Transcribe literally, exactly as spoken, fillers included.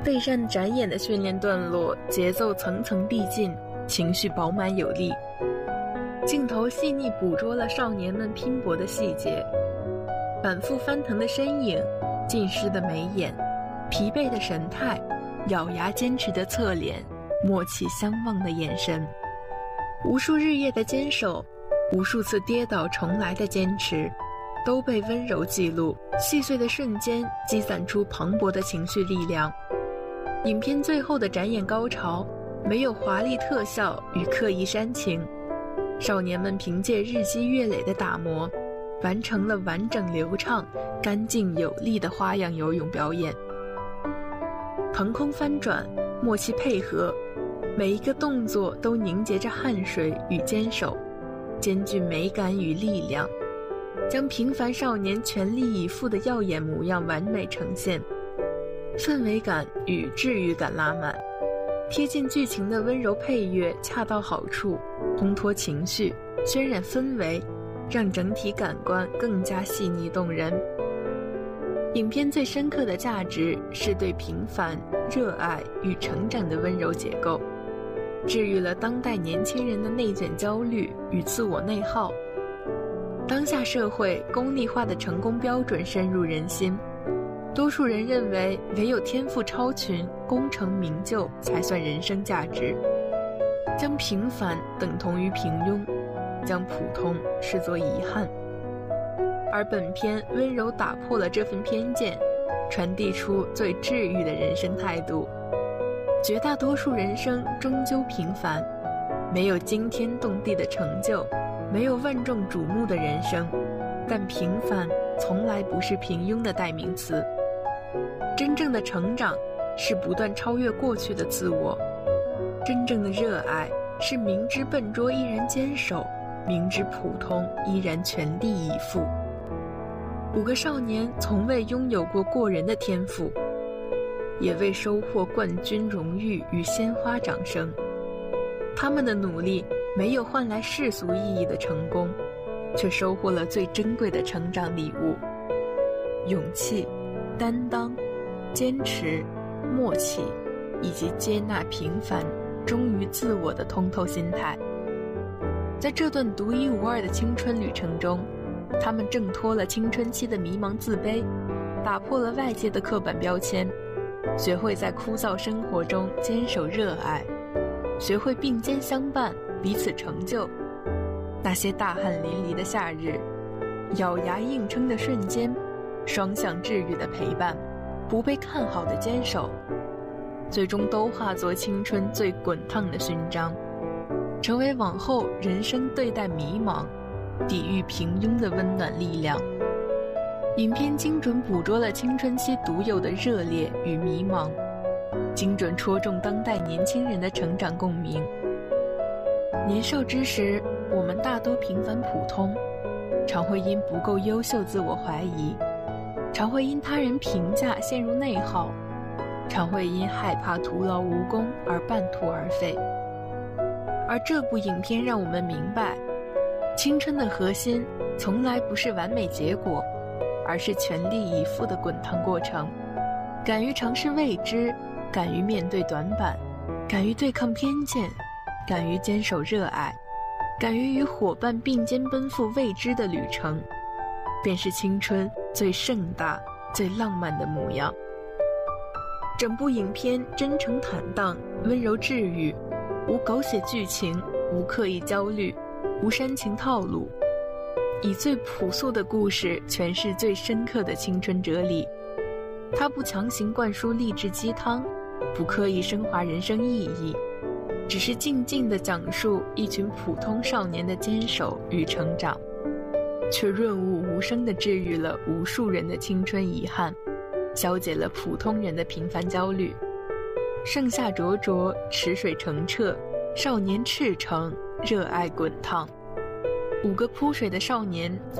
备战展演的训练段落，节奏层层递进，情绪饱满有力。镜头细腻捕捉了少年们拼搏的细节，反复翻腾的身影，浸湿的眉眼，疲惫的神态，咬牙坚持的侧脸，默契相望的眼神。无数日夜的坚守，无数次跌倒重来的坚持，都被温柔记录，细碎的瞬间积攒出磅礴的情绪力量。影片最后的展演高潮，没有华丽特效与刻意煽情，少年们凭借日积月累的打磨，完成了完整流畅、干净有力的花样游泳表演。腾空翻转，默契配合，每一个动作都凝结着汗水与坚守，兼具美感与力量，将平凡少年全力以赴的耀眼模样完美呈现。氛围感与治愈感拉满，贴近剧情的温柔配乐恰到好处，烘托情绪，渲染氛围，让整体感官更加细腻动人。影片最深刻的价值是对平凡、热爱与成长的温柔结构，治愈了当代年轻人的内卷焦虑与自我内耗。当下社会功利化的成功标准深入人心，多数人认为唯有天赋超群、功成名就才算人生价值，将平凡等同于平庸，将普通视作遗憾。而本片温柔打破了这份偏见，传递出最治愈的人生态度。绝大多数人生终究平凡，没有惊天动地的成就，没有万众瞩目的人生，但平凡从来不是平庸的代名词。真正的成长是不断超越过去的自我，真正的热爱是明知笨拙依然坚守，明知普通依然全力以赴。五个少年从未拥有过过人的天赋，也未收获冠军荣誉与鲜花掌声，他们的努力没有换来世俗意义的成功，却收获了最珍贵的成长礼物：勇气、担当、坚持、默契，以及接纳平凡、忠于自我的通透心态。在这段独一无二的青春旅程中，他们挣脱了青春期的迷茫自卑，打破了外界的刻板标签，学会在枯燥生活中坚守热爱，学会并肩相伴，彼此成就。那些大汗淋漓的夏日，咬牙硬撑的瞬间，双向治愈的陪伴，不被看好的坚守，最终都化作青春最滚烫的勋章，成为往后人生对待迷茫、抵御平庸的温暖力量。影片精准捕捉了青春期独有的热烈与迷茫，精准戳中当代年轻人的成长共鸣。年少之时，我们大多平凡普通，常会因不够优秀自我怀疑，常会因他人评价陷入内耗，常会因害怕徒劳无功而半途而废。而这部影片让我们明白，青春的核心从来不是完美结果，而是全力以赴的滚烫过程。敢于尝试未知，敢于面对短板，敢于对抗偏见，敢于坚守热爱，敢于与伙伴并肩奔赴未知的旅程，便是青春最盛大、最浪漫的模样。整部影片真诚坦荡，温柔治愈，无狗血剧情，无刻意焦虑，无煽情套路，以最朴素的故事诠释最深刻的青春哲理。它不强行灌输励志鸡汤，不刻意升华人生意义，只是静静地讲述一群普通少年的坚守与成长，却润物无声地治愈了无数人的青春遗憾，消解了普通人的平凡焦虑。盛夏灼灼，池水澄澈，少年赤诚，热爱滚烫。五个扑水的少年